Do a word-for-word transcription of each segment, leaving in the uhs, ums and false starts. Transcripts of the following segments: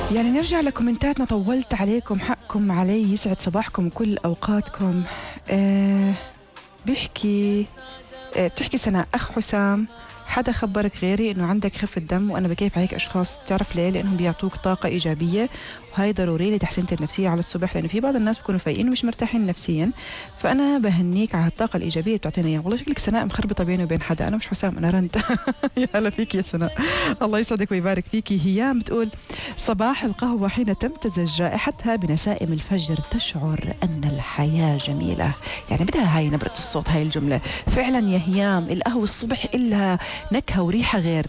يعني نرجع لكومنتاتنا. طولت عليكم، حقكم علي. يسعد صباحكم وكل أوقاتكم. أه بيحكي أه بتحكي سناء: أخ حسام، حدا خبرك غيري إنه عندك خفة دم، وأنا بكيف عليك أشخاص. تعرف ليه؟ لأنهم بيعطوك طاقة إيجابية، وهي ضروري لتحسينك النفسية على الصبح، لأنه في بعض الناس بيكونوا فايقين ومش مرتاحين نفسيا. فأنا بهنيك على الطاقة الإيجابية اللي بتعطينا إياها. والله شكلك سناء مخربطة بيني وبين حدا، أنا مش حسام، أنا رنت. يا هلا فيك يا سناء، الله يسعدك ويبارك فيكي. هيام بتقول: صباح القهوة حين تمتزج رائحتها بنسائم الفجر تشعر أن الحياة جميلة. يعني بدها هاي نبرة الصوت، هاي الجملة فعلا يا هيام. القهوة الصبح إلها نكهة وريحة غير.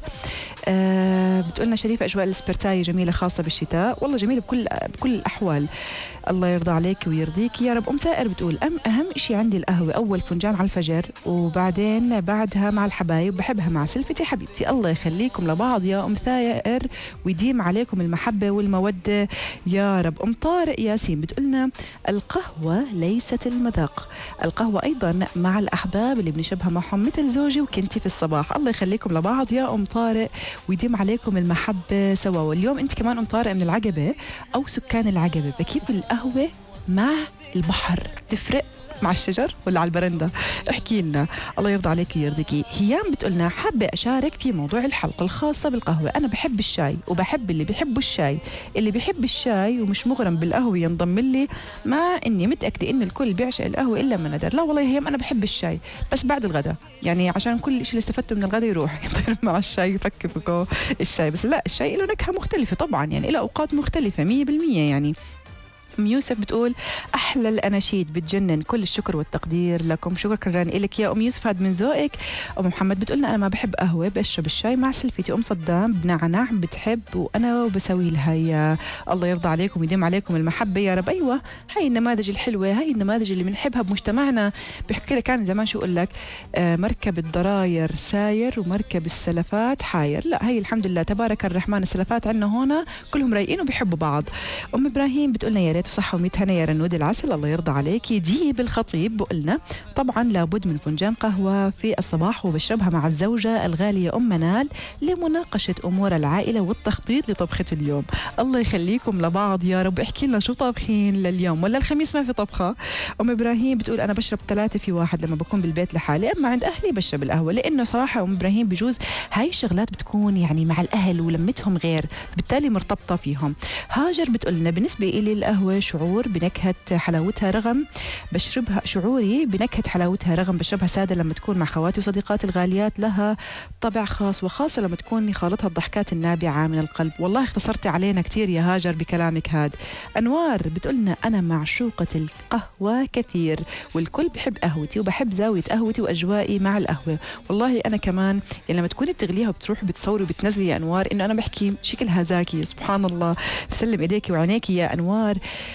آه بتقولنا شريفة: أجواء الاسبرتاي جميلة خاصة بالشتاء. والله جميلة بكل بكل الأحوال، الله يرضى عليك ويرضيك يا رب. أم ثائر بتقول: أم أهم شيء عندي القهوة، أول فنجان على الفجر، وبعدين بعدها مع الحبايب، بحبها مع سلفتي حبيبتي. الله يخليكم لبعض يا أم ثائر ويديم عليكم المحبة والمودة يا رب. أم طارق ياسين بتقولنا: القهوة ليست المذاق، القهوة أيضا مع الأحباب اللي بنشبها معهم مثل زوجي وكنتي في الصباح. الله يخليكم لبعض يا أم طارق ويديم عليكم المحبة سوا. واليوم أنت كمان أم طارق من العقبة أو سكان العقبة، بكيف القهوة مع البحر؟ تفرق مع الشجر ولا على البرندة؟ احكي لنا، الله يرضى عليك ويرضيكي. هيام بتقولنا: حابة أشارك في موضوع الحلقة الخاصة بالقهوة. أنا بحب الشاي وبحب اللي بيحبوا الشاي، اللي بيحب الشاي ومش مغرم بالقهوة ينضم لي، مع إني متأكدة إن الكل بيعشق القهوة إلا من ندر. لا والله يا هيام، أنا بحب الشاي بس بعد الغداء، يعني عشان كل شيء اللي استفدته من الغداء يروح يطير مع الشاي، يفكفكوا الشاي. بس لا، الشاي له نكهة مختلفة طبعا، يعني له أوقات مختلفة مية بالمية. يعني أم يوسف بتقول: أحلى الأناشيد بتجنن، كل الشكر والتقدير لكم. شكرا لك يا أم يوسف، هذا من ذوقك. أم محمد بتقولنا: أنا ما بحب قهوة، بشرب الشاي مع سلفتي. أم صدام بنعنع بتحب وأنا وبسوي لها. يا الله يرضى عليكم ويديم عليكم المحبة يا رب. أيوة، هاي النماذج الحلوة، هاي النماذج اللي بنحبها بمجتمعنا. بحكي لك كان زمان شو أقول لك، آه مركب الضراير ساير ومركب السلفات حاير. لا، هاي الحمد لله تبارك الرحمن، السلفات عنا هنا كلهم رايقين وبيحبوا بعض. أم إبراهيم بتقولنا: يا ريت صحة ومية هنا يا رنود العسل، الله يرضى عليكي. ديب الخطيب بقولنا: طبعا لابد من فنجان قهوة في الصباح، وبشربها مع الزوجة الغالية أم منال لمناقشة أمور العائلة والتخطيط لطبخة اليوم. الله يخليكم لبعض يا رب. احكي لنا شو طابخين لليوم، ولا الخميس ما في طبخة؟ أم إبراهيم بتقول: أنا بشرب ثلاثة في واحد لما بكون بالبيت لحالي، أما عند أهلي بشرب القهوة، لأنه صراحة أم إبراهيم بجوز هاي الشغلات بتكون يعني مع الأهل ولمتهم غير، بالتالي مرتبطة فيهم. هاجر بتقولنا: بالنسبة إلي القهوة شعور بنكهة حلاوتها رغم بشربها شعوري بنكهة حلاوتها رغم بشربها سادة لما تكون مع خواتي وصديقاتي الغاليات، لها طبع خاص، وخاصة لما تكون خالطها الضحكات النابعة من القلب. والله اختصرتي علينا كتير يا هاجر بكلامك هاد. أنوار بتقولنا: أنا معشوقة القهوة كثير، والكل بحب قهوتي وبحب زاوية قهوتي وأجوائي مع القهوة. والله أنا كمان، يعني لما تكوني بتغليها وبتروح بتصوري وبتنزلي يا أنوار إنه أنا بحكي شكلها زاكي، سبحان الله. بسلم إيديكي وعينيكي يا أنوار.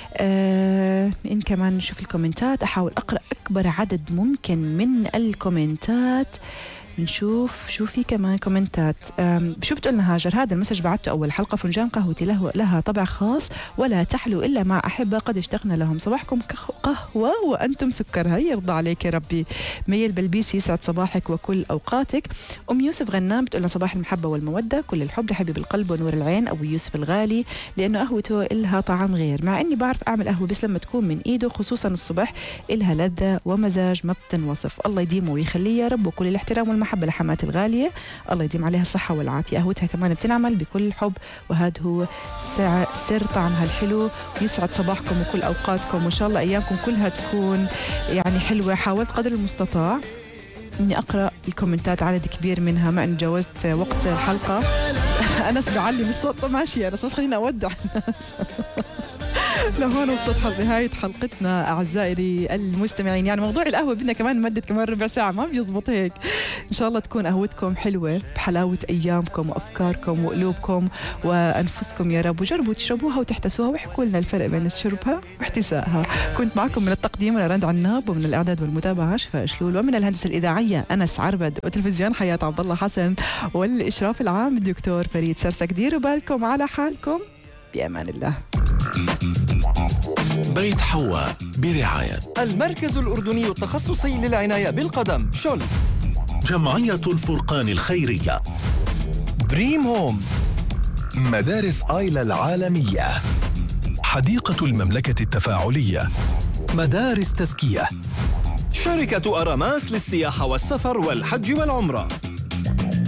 آه إن كمان نشوف الكومنتات، أحاول أقرأ أكبر عدد ممكن من الكومنتات. نشوف شو في كمان كومنتات. شو بتقولنا هاجر؟ هذا المسج بعته أول حلقة: فنجان قهوتي له لها طبع خاص ولا تحلو إلا مع أحبة قد اشتقنا لهم. صباحكم قهوة وأنتم سكر. هيا يرضى عليك يا ربي. مي البلبيسي: يسعد صباحك وكل أوقاتك. أم يوسف غنام بتقولنا: صباح المحبة والمودة، كل الحب لحبيب القلب ونور العين أبو يوسف الغالي، لأنه قهوته إلها طعم غير، مع إني بعرف أعمل قهوة بس لما تكون من إيده خصوصا الصبح إلها لذة ومزاج ما بتنوصف. الله يديمه ويخليه يا رب، وكل الاحترام والمحبة محبة لحماتي الغالية، الله يديم عليها الصحة والعافية. قهوتها كمان بتنعمل بكل حب، وهذا هو سر طعمها الحلو. يسعد صباحكم وكل أوقاتكم، وإن شاء الله أيامكم كلها تكون يعني حلوة. حاولت قدر المستطاع إني أقرأ الكومنتات عدد كبير منها، مع إن جاوزت وقت الحلقة. أنس بعلم الصوت ماشي أنس، بس خلينا أودع الناس. لهون وصلت نهاية حلقتنا أعزائي المستمعين. يعني موضوع القهوة بدنا كمان نمدد كمان ربع ساعة، ما بيزبط هيك. إن شاء الله تكون قهوتكم حلوة بحلاوة أيامكم وأفكاركم وقلوبكم وأنفسكم يا رب، وجربوا تشربوها وتحتسوها وحكوا لنا الفرق بين شربها واحتسائها. كنت معكم من التقديم أنا رند عناب، ومن الإعداد والمتابعة شفاء شلول، ومن الهندسة الإذاعية أنس عربد، وتلفزيون حياة عبد الله حسن، والإشراف العام الدكتور فريد سرسك. ديروا بالكم على حالكم، بأمان الله. بيت حواء برعاية المركز الأردني التخصصي للعناية بالقدم شل، جمعية الفرقان الخيرية، دريم هوم، مدارس آيلا العالمية، حديقة المملكة التفاعلية، مدارس تزكية، شركة أراماس للسياحة والسفر والحج والعمرة.